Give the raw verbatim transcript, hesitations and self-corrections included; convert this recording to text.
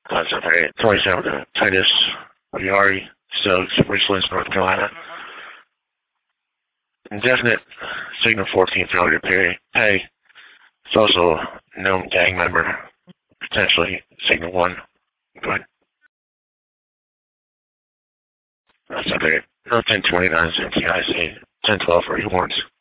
That's okay. twenty-seven to Titus Uyari, Stokes, Richlands, North Carolina. Indefinite Signal fourteen failure to pay. pay. It's also a known gang member, potentially Signal one. Good. That's okay. No ten twenty-nine is M T I C. ten twelve for your warrants.